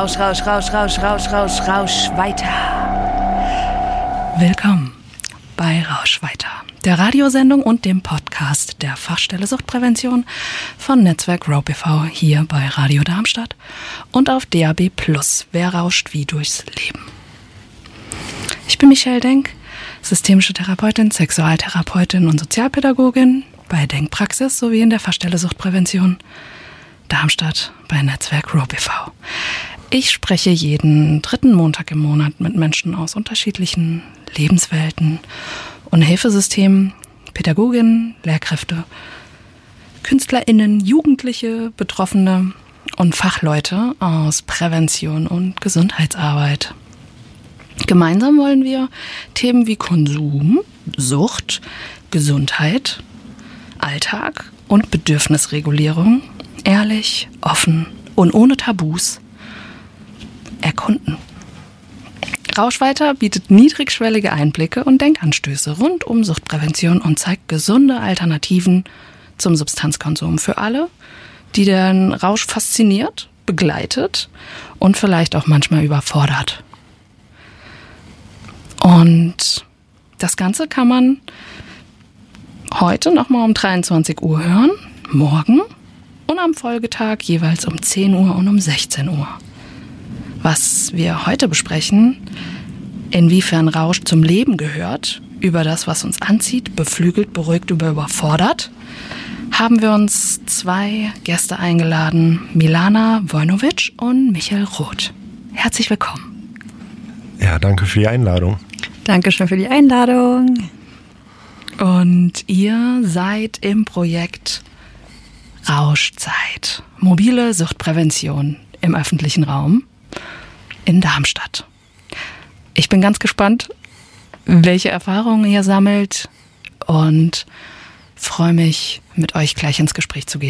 Rausch weiter. Willkommen bei Rausch weiter, der Radiosendung und dem Podcast der Fachstelle Suchtprävention von Netzwerk Rope e.V. hier bei Radio Darmstadt und auf DAB+. Wer rauscht wie durchs Leben? Ich bin Michelle Denk, systemische Therapeutin, Sexualtherapeutin und Sozialpädagogin bei Denkpraxis sowie in der Fachstelle Suchtprävention Darmstadt bei Netzwerk Rope e.V. Ich spreche jeden dritten Montag im Monat mit Menschen aus unterschiedlichen Lebenswelten und Hilfesystemen, Pädagoginnen, Lehrkräfte, KünstlerInnen, Jugendliche, Betroffene und Fachleute aus Prävention und Gesundheitsarbeit. Gemeinsam wollen wir Themen wie Konsum, Sucht, Gesundheit, Alltag und Bedürfnisregulierung ehrlich, offen und ohne Tabus erkunden. Rauschweiter bietet niedrigschwellige Einblicke und Denkanstöße rund um Suchtprävention und zeigt gesunde Alternativen zum Substanzkonsum für alle, die den Rausch fasziniert, begleitet und vielleicht auch manchmal überfordert. Und das Ganze kann man heute nochmal um 23 Uhr hören, morgen und am Folgetag jeweils um 10 Uhr und um 16 Uhr. Was wir heute besprechen, inwiefern Rausch zum Leben gehört, über das, was uns anzieht, beflügelt, beruhigt, überfordert, haben wir uns zwei Gäste eingeladen, Milana Vojnovic und Michael Roth. Herzlich willkommen. Ja, danke für die Einladung. Dankeschön für die Einladung. Und ihr seid im Projekt Rauschzeit, mobile Suchtprävention im öffentlichen Raum in Darmstadt. Ich bin ganz gespannt, welche Erfahrungen ihr sammelt und freue mich, mit euch gleich ins Gespräch zu gehen.